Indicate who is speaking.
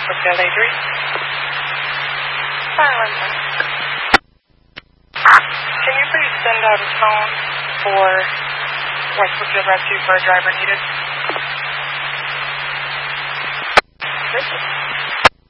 Speaker 1: Hotel A3. Silent. Can you please send out a phone for West Brookfield Rescue for a driver needed? Thank you.